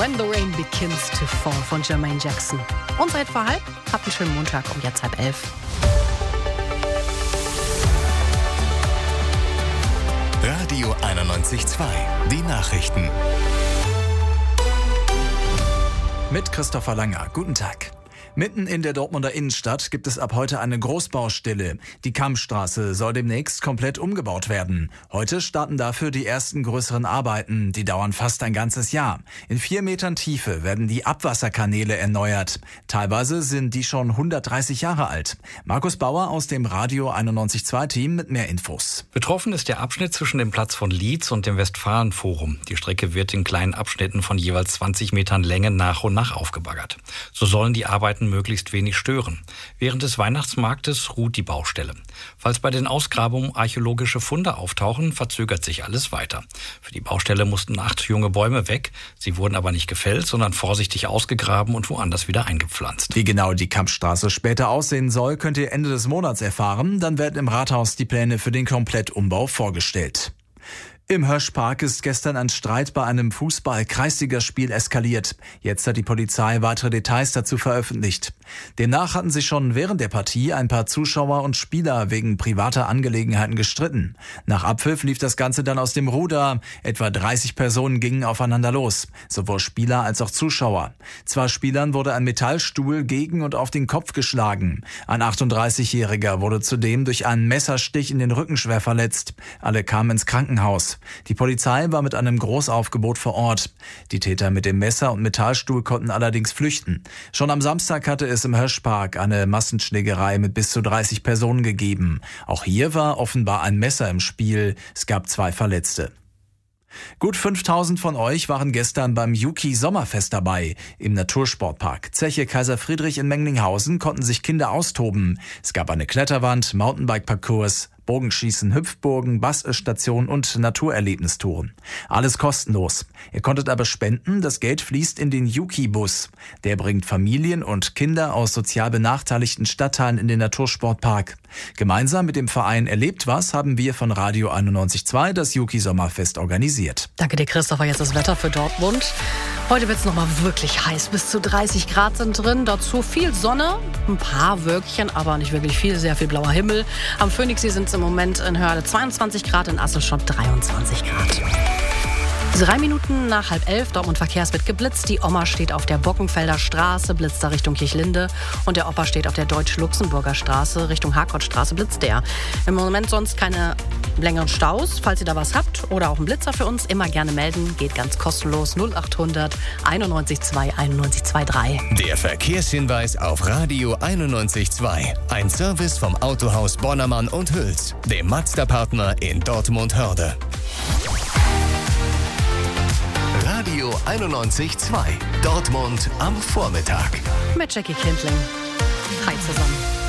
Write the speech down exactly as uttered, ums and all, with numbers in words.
When the Rain Begins to Fall von Jermaine Jackson. Und seit vor halb, habt einen schönen Montag um jetzt halb elf. Radio einundneunzig Komma zwei, die Nachrichten. Mit Christopher Langer. Guten Tag. Mitten in der Dortmunder Innenstadt gibt es ab heute eine Großbaustelle. Die Kammstraße soll demnächst komplett umgebaut werden. Heute starten dafür die ersten größeren Arbeiten. Die dauern fast ein ganzes Jahr. In vier Metern Tiefe werden die Abwasserkanäle erneuert. Teilweise sind die schon hundertdreißig Jahre alt. Markus Bauer aus dem Radio einundneunzig Komma zwei Team mit mehr Infos. Betroffen ist der Abschnitt zwischen dem Platz von Lietz und dem Westfalenforum. Die Strecke wird in kleinen Abschnitten von jeweils zwanzig Metern Länge nach und nach aufgebaggert. So sollen die Arbeiten möglichst wenig stören. Während des Weihnachtsmarktes ruht die Baustelle. Falls bei den Ausgrabungen archäologische Funde auftauchen, verzögert sich alles weiter. Für die Baustelle mussten acht junge Bäume weg. Sie wurden aber nicht gefällt, sondern vorsichtig ausgegraben und woanders wieder eingepflanzt. Wie genau die Kammstraße später aussehen soll, könnt ihr Ende des Monats erfahren. Dann werden im Rathaus die Pläne für den Komplettumbau vorgestellt. Im Höschpark ist gestern ein Streit bei einem Fußball-Kreisligaspiel eskaliert. Jetzt hat die Polizei weitere Details dazu veröffentlicht. Demnach hatten sich schon während der Partie ein paar Zuschauer und Spieler wegen privater Angelegenheiten gestritten. Nach Abpfiff lief das Ganze dann aus dem Ruder. Etwa dreißig Personen gingen aufeinander los, sowohl Spieler als auch Zuschauer. Zwei Spielern wurde ein Metallstuhl gegen und auf den Kopf geschlagen. Ein achtunddreißigjähriger wurde zudem durch einen Messerstich in den Rücken schwer verletzt. Alle kamen ins Krankenhaus. Die Polizei war mit einem Großaufgebot vor Ort. Die Täter mit dem Messer und Metallstuhl konnten allerdings flüchten. Schon am Samstag hatte es im Höschpark eine Massenschlägerei mit bis zu dreißig Personen gegeben. Auch hier war offenbar ein Messer im Spiel. Es gab zwei Verletzte. Gut fünftausend von euch waren gestern beim Juki Sommerfest dabei. Im Natursportpark Zeche Kaiser Friedrich in Menglinghausen konnten sich Kinder austoben. Es gab eine Kletterwand, Mountainbike-Parcours, Bogenschießen, Hüpfburgen, Bassstation und Naturerlebnistouren. Alles kostenlos. Ihr konntet aber spenden, das Geld fließt in den Juki-Bus. Der bringt Familien und Kinder aus sozial benachteiligten Stadtteilen in den Natursportpark. Gemeinsam mit dem Verein Erlebt was haben wir von Radio einundneunzig Komma zwei das Juki Sommerfest organisiert. Danke dir, Christopher. Jetzt das Wetter für Dortmund. Heute wird es nochmal wirklich heiß. Bis zu dreißig Grad sind drin. Dazu viel Sonne, ein paar Wölkchen, aber nicht wirklich viel. Sehr viel blauer Himmel. Am Phoenixsee sind es im Moment in Hörde zweiundzwanzig Grad, in Asselschott dreiundzwanzig Grad. Drei Minuten nach halb elf, Dortmund Verkehrs wird geblitzt. Die Oma steht auf der Bockenfelder Straße, blitzt da Richtung Kirchlinde. Und der Opa steht auf der Deutsch-Luxemburger Straße, Richtung Harcourtstraße, blitzt der. Im Moment sonst keine längeren Staus. Falls ihr da was habt oder auch einen Blitzer für uns, immer gerne melden. Geht ganz kostenlos. null achthundert einundneunzig zwei einundneunzig drei. Der Verkehrshinweis auf Radio einundneunzig Komma zwei. Ein Service vom Autohaus Bonnermann und Hüls, dem Mazda-Partner in Dortmund-Hörde. Radio einundneunzig Komma zwei. Dortmund am Vormittag. Mit Jackie Kindling. Hi zusammen.